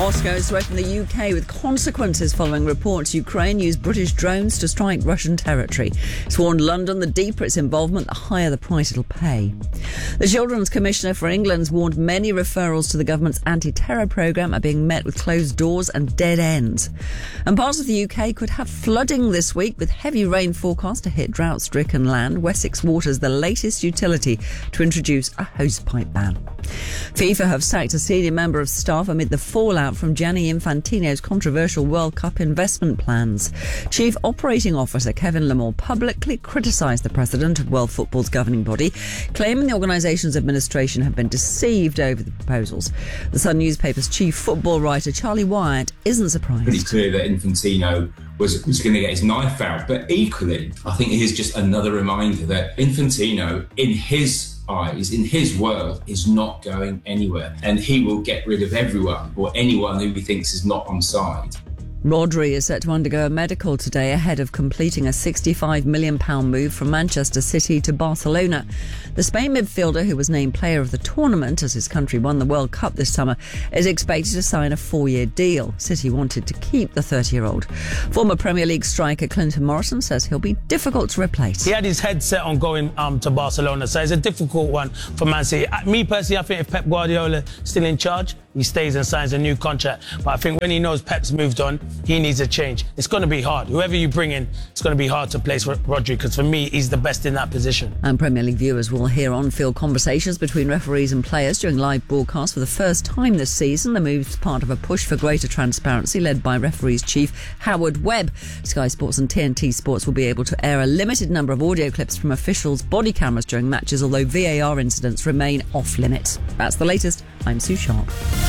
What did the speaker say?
Moscow has threatened the UK with consequences following reports Ukraine used British drones to strike Russian territory. It's warned London the deeper its involvement, the higher the price it'll pay. The Children's Commissioner for England's warned many referrals to the government's anti-terror programme are being met with closed doors and dead ends. And parts of the UK could have flooding this week, with heavy rain forecast to hit drought-stricken land. Wessex Water's the latest utility to introduce a hosepipe ban. FIFA have sacked a senior member of staff amid the fallout from Gianni Infantino's controversial World Cup investment plans. Chief Operating Officer Kevin Lamore publicly criticised the president of World Football's governing body, claiming the organisation's administration had been deceived over the proposals. The Sun newspaper's chief football writer Charlie Wyatt isn't surprised. Pretty clear that Infantino was going to get his knife out, but equally, I think it is just another reminder that Infantino, in his eyes, in his world, is not going anywhere, and he will get rid of everyone or anyone who he thinks is not on side. Rodri is set to undergo a medical today ahead of completing a £65 million move from Manchester City to Barcelona. The Spain midfielder, who was named player of the tournament as his country won the World Cup this summer, is expected to sign a 4-year deal. City wanted to keep the 30-year-old. Former Premier League striker Clinton Morrison says he'll be difficult to replace. He had his head set on going to Barcelona, so it's a difficult one for Man City. Me personally, I think if Pep Guardiola is still in charge, he stays and signs a new contract. But I think when he knows Pep's moved on, he needs a change. It's going to be hard. Whoever you bring in, it's going to be hard to place Rodri, because for me, he's the best in that position. And Premier League viewers will hear on-field conversations between referees and players during live broadcasts for the first time this season. The move's part of a push for greater transparency led by referees chief Howard Webb. Sky Sports and TNT Sports will be able to air a limited number of audio clips from officials' body cameras during matches, although VAR incidents remain off-limits. That's the latest. I'm Sue Sharp.